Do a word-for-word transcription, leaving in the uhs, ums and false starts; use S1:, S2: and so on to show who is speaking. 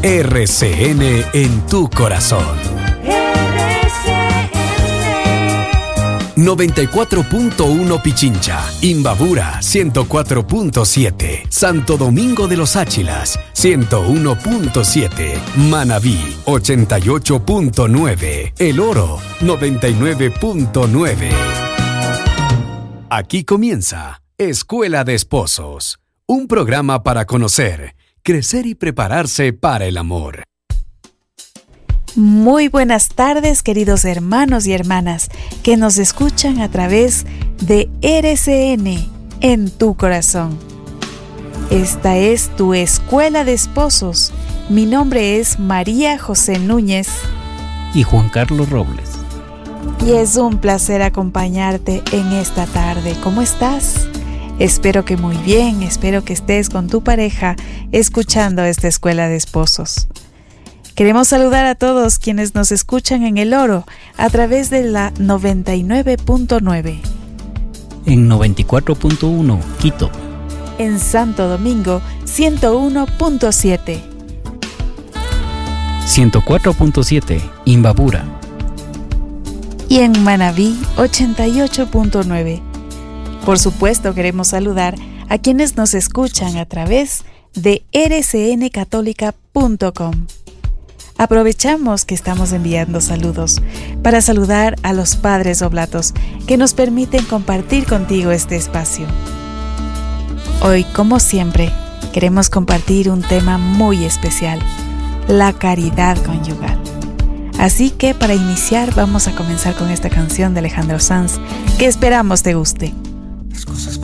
S1: R C N en tu corazón.
S2: R C N.
S1: noventa y cuatro punto uno Pichincha, Imbabura ciento cuatro punto siete, Santo Domingo de los Áchilas ciento uno punto siete, Manabí ochenta y ocho punto nueve, El Oro noventa y nueve punto nueve. Aquí comienza Escuela de Esposos, un programa para conocer, crecer y prepararse para el amor.
S3: Muy buenas tardes, queridos hermanos y hermanas que nos escuchan a través de R C N en tu corazón. Esta es tu Escuela de Esposos. Mi nombre es María José Núñez
S4: y Juan Carlos Robles.
S3: Y es un placer acompañarte en esta tarde. ¿Cómo estás? Espero que muy bien, espero que estés con tu pareja escuchando esta Escuela de Esposos. Queremos saludar a todos quienes nos escuchan en El Oro a través de la noventa y nueve punto nueve.
S4: En noventa y cuatro punto uno, Quito.
S3: En Santo Domingo, ciento uno punto siete.
S4: ciento cuatro punto siete, Imbabura.
S3: Y en Manabí, ochenta y ocho punto nueve. Por supuesto, queremos saludar a quienes nos escuchan a través de r c n católica punto com. Aprovechamos que estamos enviando saludos para saludar a los padres oblatos que nos permiten compartir contigo este espacio. Hoy, como siempre, queremos compartir un tema muy especial, la caridad conyugal. Así que para iniciar vamos a comenzar con esta canción de Alejandro Sanz que esperamos te guste.
S5: Las cosas